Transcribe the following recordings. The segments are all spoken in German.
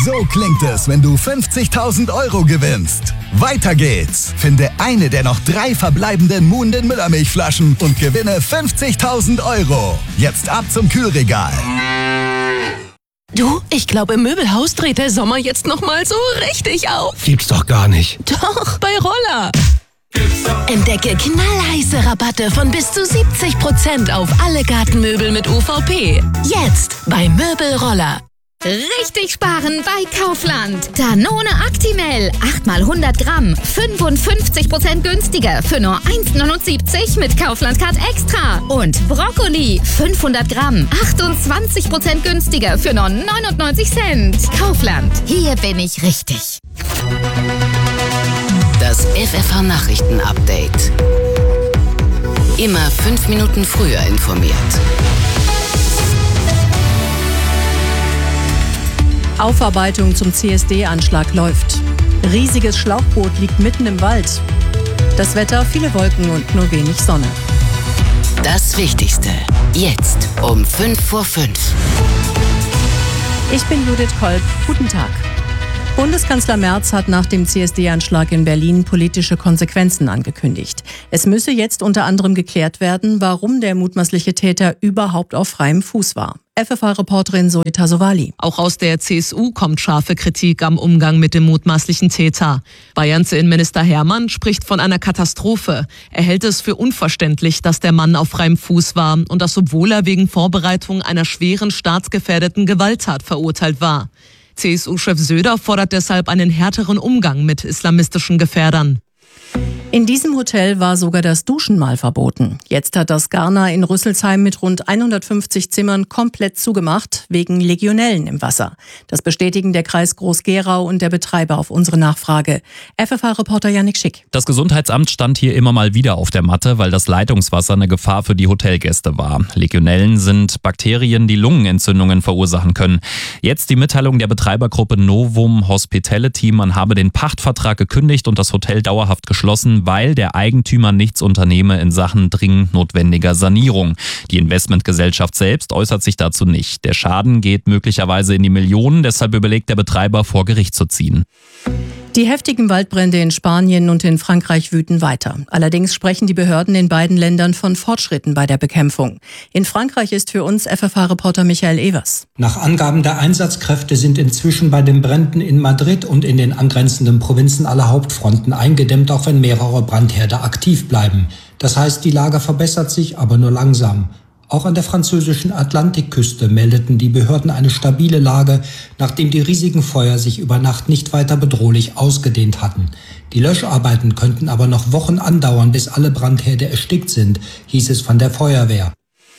So klingt es, wenn du 50.000 Euro gewinnst. Weiter geht's. Finde eine der noch 3 verbleibenden Moon Müllermilchflaschen und gewinne 50.000 Euro. Jetzt ab zum Kühlregal. Du, ich glaube, im Möbelhaus dreht der Sommer jetzt nochmal so richtig auf. Gibt's doch gar nicht. Doch, bei Roller. Entdecke knallheiße Rabatte von bis zu 70% auf alle Gartenmöbel mit UVP. Jetzt bei Möbelroller. Richtig sparen bei Kaufland. Danone Actimel, 8x100 Gramm, 55% günstiger für nur 1,79 mit Kaufland-Card Extra. Und Brokkoli, 500 Gramm, 28% günstiger für nur 99 Cent. Kaufland, hier bin ich richtig. Das FFH-Nachrichten-Update. Immer 5 Minuten früher informiert. Aufarbeitung zum CSD-Anschlag läuft. Riesiges Schlauchboot liegt mitten im Wald. Das Wetter, viele Wolken und nur wenig Sonne. Das Wichtigste, jetzt um 5:05. Ich bin Judith Kolb. Guten Tag. Bundeskanzler Merz hat nach dem CSD-Anschlag in Berlin politische Konsequenzen angekündigt. Es müsse jetzt unter anderem geklärt werden, warum der mutmaßliche Täter überhaupt auf freiem Fuß war. FFH-Reporterin Zoe Tassovali. Auch aus der CSU kommt scharfe Kritik am Umgang mit dem mutmaßlichen Täter. Bayerns Innenminister Hermann spricht von einer Katastrophe. Er hält es für unverständlich, dass der Mann auf freiem Fuß war und das, obwohl er wegen Vorbereitung einer schweren staatsgefährdeten Gewalttat verurteilt war. CSU-Chef Söder fordert deshalb einen härteren Umgang mit islamistischen Gefährdern. In diesem Hotel war sogar das Duschen mal verboten. Jetzt hat das Garner in Rüsselsheim mit rund 150 Zimmern komplett zugemacht, wegen Legionellen im Wasser. Das bestätigen der Kreis Groß-Gerau und der Betreiber auf unsere Nachfrage. FFH-Reporter Yannick Schick. Das Gesundheitsamt stand hier immer mal wieder auf der Matte, weil das Leitungswasser eine Gefahr für die Hotelgäste war. Legionellen sind Bakterien, die Lungenentzündungen verursachen können. Jetzt die Mitteilung der Betreibergruppe Novum Hospitality, man habe den Pachtvertrag gekündigt und das Hotel dauerhaft geschlossen, weil der Eigentümer nichts unternehme in Sachen dringend notwendiger Sanierung. Die Investmentgesellschaft selbst äußert sich dazu nicht. Der Schaden geht möglicherweise in die Millionen, deshalb überlegt der Betreiber, vor Gericht zu ziehen. Die heftigen Waldbrände in Spanien und in Frankreich wüten weiter. Allerdings sprechen die Behörden in beiden Ländern von Fortschritten bei der Bekämpfung. In Frankreich ist für uns FFH-Reporter Michael Evers. Nach Angaben der Einsatzkräfte sind inzwischen bei den Bränden in Madrid und in den angrenzenden Provinzen alle Hauptfronten eingedämmt, auch wenn mehrere Brandherde aktiv bleiben. Das heißt, die Lage verbessert sich, aber nur langsam. Auch an der französischen Atlantikküste meldeten die Behörden eine stabile Lage, nachdem die riesigen Feuer sich über Nacht nicht weiter bedrohlich ausgedehnt hatten. Die Löscharbeiten könnten aber noch Wochen andauern, bis alle Brandherde erstickt sind, hieß es von der Feuerwehr.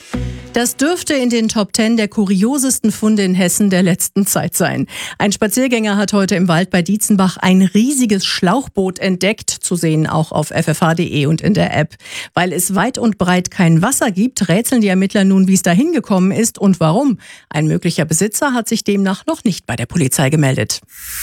Das dürfte in den Top 10 der kuriosesten Funde in Hessen der letzten Zeit sein. Ein Spaziergänger hat heute im Wald bei Dietzenbach ein riesiges Schlauchboot entdeckt, zu sehen auch auf ffh.de und in der App. Weil es weit und breit kein Wasser gibt, rätseln die Ermittler nun, wie es dahin gekommen ist und warum. Ein möglicher Besitzer hat sich demnach noch nicht bei der Polizei gemeldet.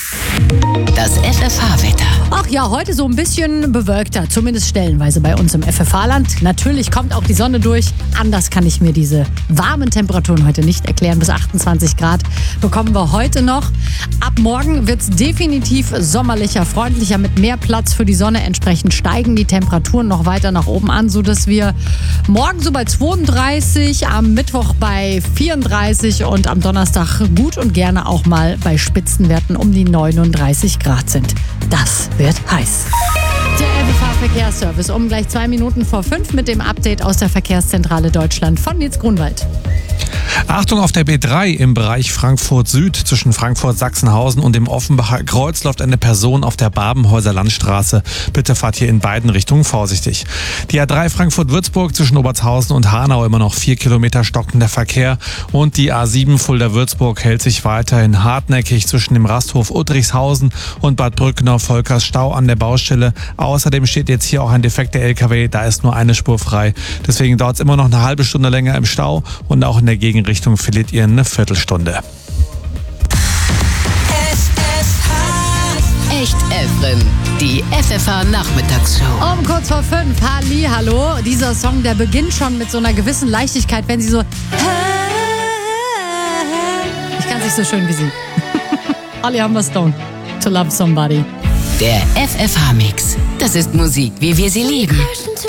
Das FFH-Wetter. Ach ja, heute so ein bisschen bewölkter, zumindest stellenweise bei uns im FFH-Land. Natürlich kommt auch die Sonne durch. Anders kann ich mir diese warmen Temperaturen heute nicht erklären. Bis 28 Grad bekommen wir heute noch. Ab morgen wird es definitiv sommerlicher, freundlicher mit mehr Platz für die Sonne. Entsprechend steigen die Temperaturen noch weiter nach oben an, sodass wir morgen so bei 32, am Mittwoch bei 34 und am Donnerstag gut und gerne auch mal bei Spitzenwerten um die 39 Grad sind. Das wird heiß. Der FFH-Verkehrsservice um gleich 2 Minuten vor 5 mit dem Update aus der Verkehrszentrale Deutschland von Nils Grunwald. Achtung, auf der B3 im Bereich Frankfurt Süd zwischen Frankfurt-Sachsenhausen und dem Offenbacher Kreuz läuft eine Person auf der Babenhäuser Landstraße. Bitte fahrt hier in beiden Richtungen vorsichtig. Die A3 Frankfurt-Würzburg zwischen Obertshausen und Hanau immer noch 4 Kilometer stockender Verkehr und die A7 Fulda-Würzburg hält sich weiterhin hartnäckig zwischen dem Rasthof Uttrichshausen und Bad Brückner-Volkers Stau an der Baustelle. Außerdem steht jetzt hier auch ein defekter LKW, da ist nur eine Spur frei. Deswegen dauert es immer noch eine halbe Stunde länger im Stau und auch in der Gegenrichtung verliert ihr eine Viertelstunde. Echt Efren, die FFH-Nachmittagsshow. Um kurz vor 5, hallo. Dieser Song, der beginnt schon mit so einer gewissen Leichtigkeit, wenn sie so... Ich kann es nicht so schön wie sie. Holly Humberstone, To Love Somebody. Der FFH-Mix. Das ist Musik, wie wir sie lieben.